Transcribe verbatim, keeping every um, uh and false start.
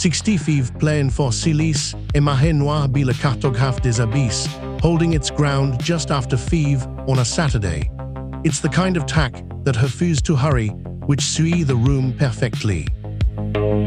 sixty-five playing for Silis, Emahe Noir be le cartographe des abysses, holding its ground just after five on a Saturday. It's the kind of tack that refuse to hurry, which suit the room perfectly.